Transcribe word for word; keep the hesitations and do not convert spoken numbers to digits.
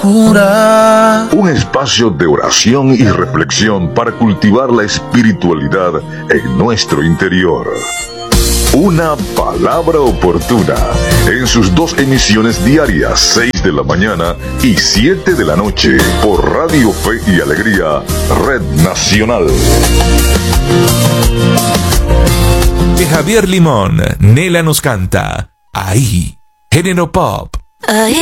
pura. Un espacio de oración y reflexión para cultivar la espiritualidad en nuestro interior. Una palabra oportuna en sus dos emisiones diarias, seis de la mañana y siete de la noche, por Radio Fe y Alegría, Red Nacional. De Javier Limón, Nela nos canta. Ahí, género pop. Ahí.